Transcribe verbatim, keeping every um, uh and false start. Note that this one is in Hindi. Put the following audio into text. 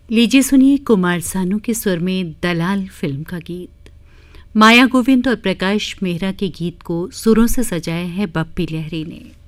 लीजिए सुनिए कुमार सानू के स्वर में दलाल फिल्म का गीत। माया गोविंद और प्रकाश मेहरा के गीत को सुरों से सजाया है बप्पी लहरी ने।